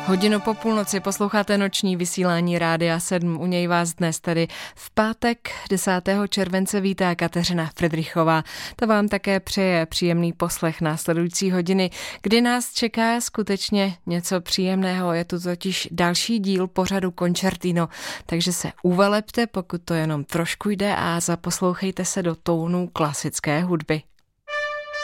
Hodinu po půlnoci posloucháte noční vysílání Rádia 7. U něj vás dnes tedy v pátek 10. července vítá Kateřina Fridrichová. Ta vám také přeje příjemný poslech následující hodiny, kdy nás čeká skutečně něco příjemného. Je tu totiž další díl pořadu Concertino, takže se uvelepte, pokud to jenom trošku jde, a zaposlouchejte se do tónů klasické hudby.